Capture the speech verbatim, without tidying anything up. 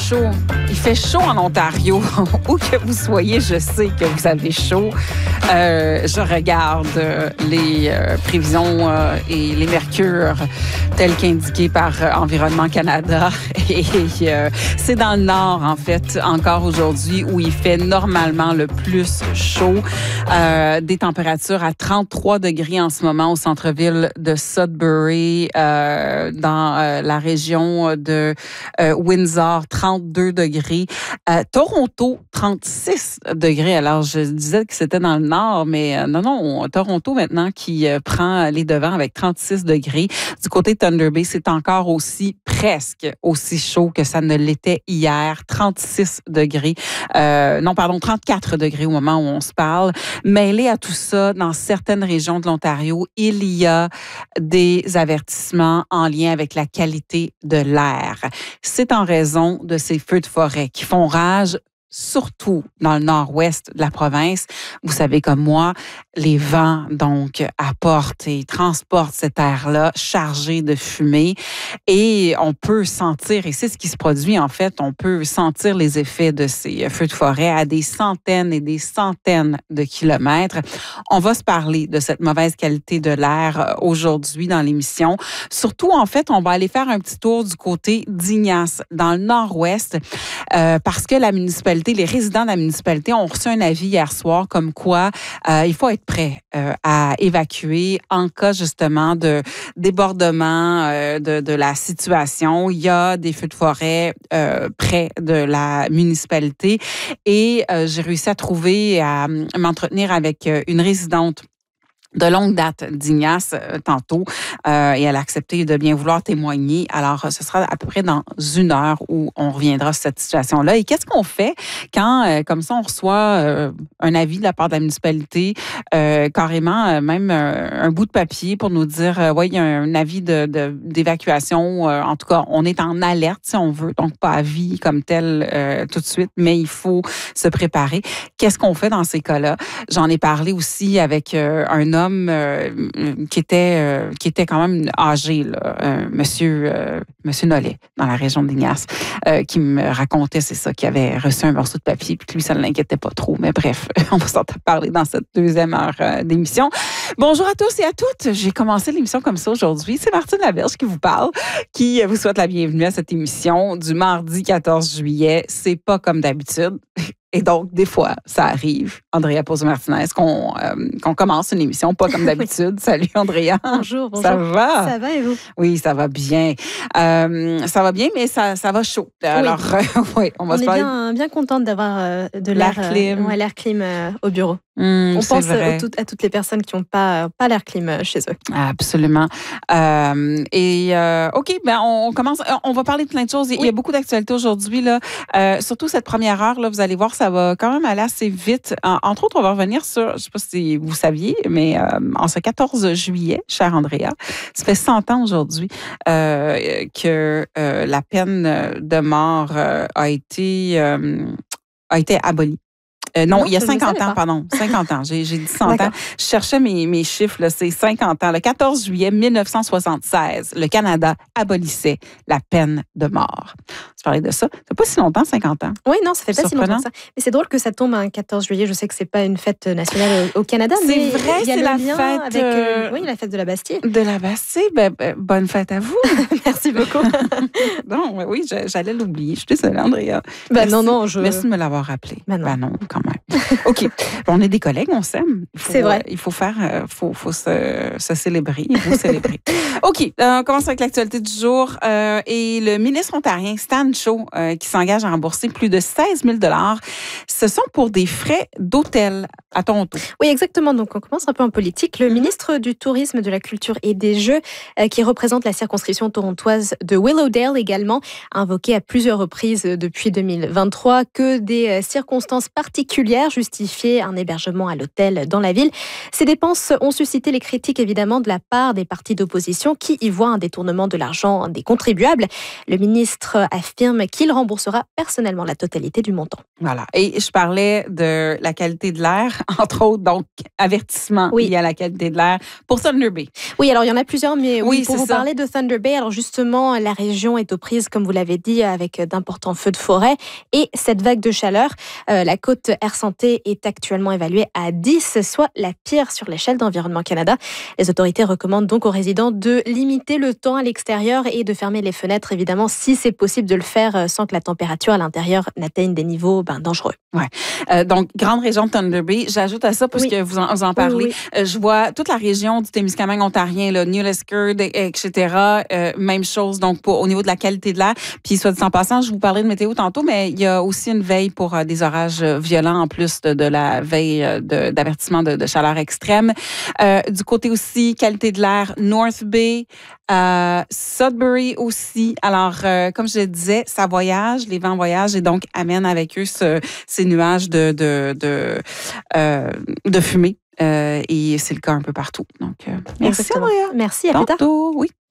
chaud. Il fait chaud en Ontario. Où que vous soyez, je sais que vous avez chaud. Euh, je regarde euh, les euh, prévisions euh, et les mercures tels qu'indiqués par euh, Environnement Canada. Et euh, c'est dans le nord, en fait, encore aujourd'hui, où il fait normalement le plus chaud. Euh, des températures à trente-trois degrés en ce moment au centre-ville de Sudbury, euh, dans euh, la région de euh, Windsor, trente-deux degrés. Euh, Toronto, trente-six degrés. Alors, je disais que c'était dans le nord, mais euh, non, non, Toronto maintenant qui euh, prend les devants avec trente-six degrés. Du côté de Thunder Bay, c'est encore aussi, presque aussi chaud que ça ne l'était hier, trente-six degrés. Euh, non, pardon, trente-quatre degrés au moment où on se parle. Mêlé à tout ça, dans certaines régions de l'Ontario, il y a des avertissements en lien avec la qualité de l'air. C'est en raison de ces feux de forêt qui font rage, surtout dans le nord-ouest de la province. Vous savez comme moi, les vents donc apportent et transportent cet air-là chargé de fumée et on peut sentir, et c'est ce qui se produit en fait, on peut sentir les effets de ces feux de forêt à des centaines et des centaines de kilomètres. On va se parler de cette mauvaise qualité de l'air aujourd'hui dans l'émission. Surtout, en fait, on va aller faire un petit tour du côté d'Ignace, dans le nord-ouest, euh, parce que la municipalité, les résidents de la municipalité ont reçu un avis hier soir comme quoi euh, il faut être prêt euh, à évacuer en cas justement de débordement euh, de, de la situation. Il y a des feux de forêt euh, près de la municipalité et euh, j'ai réussi à trouver, à m'entretenir avec une résidente de longue date d'Ignace euh, tantôt euh, et elle a accepté de bien vouloir témoigner. Alors, ce sera à peu près dans une heure où on reviendra sur cette situation-là. Et qu'est-ce qu'on fait quand, euh, comme ça, on reçoit euh, un avis de la part de la municipalité, euh, carrément euh, même euh, un bout de papier pour nous dire, euh, oui, il y a un avis de, de, d'évacuation. Euh, en tout cas, on est en alerte si on veut, donc pas avis comme tel euh, tout de suite, mais il faut se préparer. Qu'est-ce qu'on fait dans ces cas-là? J'en ai parlé aussi avec euh, un homme Euh, qui était euh, qui était quand même âgé, là, euh, monsieur euh, monsieur Nollet, dans la région d'Ignace, euh, qui me racontait, c'est ça, qu'il avait reçu un morceau de papier puis que lui, ça ne l'inquiétait pas trop. Mais bref, on va s'en parler dans cette deuxième heure euh, d'émission. Bonjour à tous et à toutes. J'ai commencé l'émission comme ça aujourd'hui. C'est Martine Laberge qui vous parle, qui vous souhaite la bienvenue à cette émission du mardi quatorze juillet. C'est pas comme d'habitude. Et donc, des fois, ça arrive, Andrea Pozzo-Martinez, qu'on, euh, qu'on commence une émission pas comme d'habitude. Oui. Salut, Andrea. Bonjour, bonjour. Ça va? Ça va et vous? Oui, ça va bien. Euh, ça va bien, mais ça, ça va chaud. Alors, oui, euh, oui on va on se est parler. bien, bien contente d'avoir euh, de l'air, l'air clim. Euh, ouais, l'air clim euh, au bureau. Mmh, on pense vrai. Au, tout, à toutes les personnes qui n'ont pas, pas l'air clim chez eux. Absolument. Euh, et euh, OK, ben on, on commence. On va parler de plein de choses. Oui. Il y a beaucoup d'actualités aujourd'hui. Là. Euh, surtout cette première heure, là, vous allez voir, ça va quand même aller assez vite. En, entre autres, on va revenir sur, je ne sais pas si vous saviez, mais euh, en ce quatorze juillet, chère Andrea, ça fait cent ans aujourd'hui euh, que euh, la peine de mort euh, a été, euh, a été abolie. Euh, non, non, il y a cinquante ans, pardon. cinquante ans. J'ai, j'ai dit cent ans. Je cherchais mes, mes chiffres, là, c'est cinquante ans. Le quatorze juillet mille neuf cent soixante-seize, le Canada abolissait la peine de mort. Tu parlais de ça. Ça fait pas si longtemps, cinquante ans. Oui, non, ça fait pas si longtemps que ça. Mais c'est drôle que ça tombe un quatorze juillet. Je sais que c'est pas une fête nationale au Canada, c'est mais vrai, il y a c'est le la lien fête. Avec, euh, oui, la fête de la Bastille. De la Bastille. Ben, ben, bonne fête à vous. Merci beaucoup. Non, oui, j'allais l'oublier. Je suis désolée, Andrea. Ben non, non, je... Merci de me l'avoir rappelé. Ben non. Ben non, quand même. OK. On est des collègues, on s'aime. Faut, c'est vrai. Euh, il faut faire, euh, faut, faut se, se célébrer, il faut célébrer. OK. Euh, on commence avec l'actualité du jour. Euh, et le ministre ontarien Stan Cho, euh, qui s'engage à rembourser plus de seize mille dollars, ce sont pour des frais d'hôtel à Toronto. Oui, exactement. Donc, on commence un peu en politique. Le ministre du Tourisme, de la Culture et des Jeux, euh, qui représente la circonscription torontoise de Willowdale également, a invoqué à plusieurs reprises depuis deux mille vingt-trois que des euh, circonstances particulières particulières justifiaient un hébergement à l'hôtel dans la ville. Ces dépenses ont suscité les critiques évidemment de la part des partis d'opposition qui y voient un détournement de l'argent des contribuables. Le ministre affirme qu'il remboursera personnellement la totalité du montant. Voilà. Et je parlais de la qualité de l'air, entre autres, donc avertissement oui. lié à la qualité de l'air pour Thunder Bay. Oui, alors il y en a plusieurs, mais oui, oui pour vous ça. parler de Thunder Bay, alors justement, la région est aux prises, comme vous l'avez dit, avec d'importants feux de forêt et cette vague de chaleur. Euh, la cote Air Santé est actuellement évaluée à dix, soit la pire sur l'échelle d'Environnement Canada. Les autorités recommandent donc aux résidents de limiter le temps à l'extérieur et de fermer les fenêtres, évidemment, si c'est possible de le faire sans que la température à l'intérieur n'atteigne des niveaux ben, dangereux. Ouais. Euh, donc, grande région de Thunder Bay. J'ajoute à ça, parce oui. que vous en, vous en parlez, oui, oui. Euh, je vois toute la région du Témiscamingue ontarien, là, New Liskeard, et cetera. Euh, même chose, donc, pour, au niveau de la qualité de l'air. Puis, soit dit en passant, je vous parlais de météo tantôt, mais il y a aussi une veille pour euh, des orages violents, en plus de, de la veille de, d'avertissement de, de chaleur extrême. Euh, du côté aussi, qualité de l'air, North Bay, euh, Sudbury aussi. Alors, euh, comme je le disais, ça voyage, les vents voyagent et donc amènent avec eux ce, ces nuages de, de, de, euh, de fumée. Euh, et c'est le cas un peu partout. Donc, euh, merci, Exactement. Merci, à Tantôt, plus tard. Oui.